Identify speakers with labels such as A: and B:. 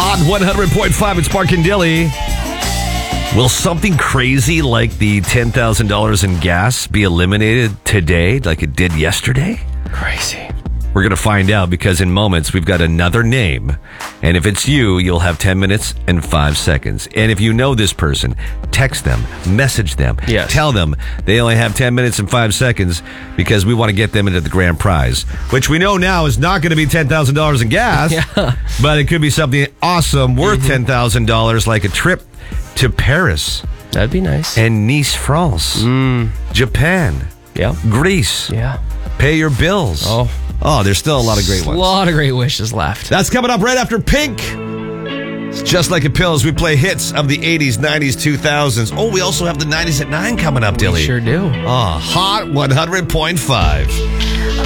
A: Hot 100.5 at Spark and Dilly. Will something crazy like the $10,000 in gas be eliminated today like it did yesterday?
B: Crazy.
A: We're going to find out because in moments we've got another name. And if it's you, you'll have 10 minutes and 5 seconds. And if you know this person, text them, message them, tell them they only have 10 minutes and 5 seconds because we want to get them into the grand prize, which we know now is not going to be $10,000 in gas, but it could be something awesome worth $10,000 like a trip to Paris.
B: That'd be nice.
A: And Nice, France. Japan.
B: Yeah.
A: Greece.
B: Yeah.
A: Pay your bills. Oh, there's still a lot of great ones.
B: A lot of great wishes left.
A: That's coming up right after Pink. It's Just Like a Pill as we play hits of the 80s, 90s, 2000s. Oh, we also have the 90s at 9 coming up, Dilly.
B: We sure do.
A: Hot 100.5.